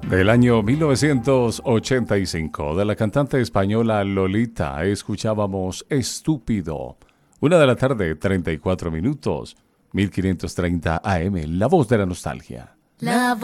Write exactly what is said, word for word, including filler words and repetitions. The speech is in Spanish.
Del año mil novecientos ochenta y cinco, de la cantante española Lolita, escuchábamos Estúpido. Una de la tarde, treinta y cuatro minutos, mil quinientos treinta A M, la voz de la nostalgia. La